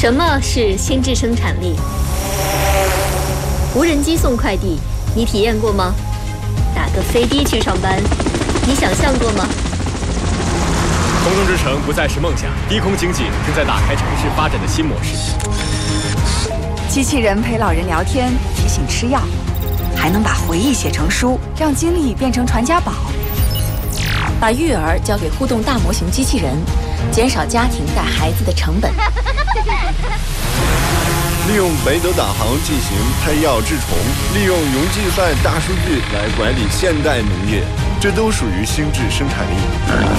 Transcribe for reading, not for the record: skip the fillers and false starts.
什么是心智生产力？无人机送快递，你体验过吗？打个飞的去上班，你想象过吗？ 空中之城不再是梦想，低空经济正在打开城市发展的新模式。 机器人陪老人聊天，提醒吃药，还能把回忆写成书，让经历变成传家宝。 把育儿交给互动大模型机器人，减少家庭带孩子的成本。 利用北斗导航进行配药治虫，利用云计算大数据来管理现代农业，这都属于心智生产力。